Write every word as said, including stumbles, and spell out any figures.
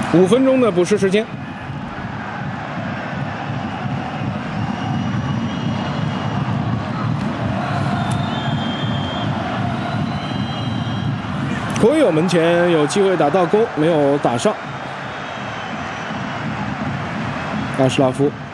五分钟的补时时间。国友门前有机会打到勾，没有打上。阿什拉夫。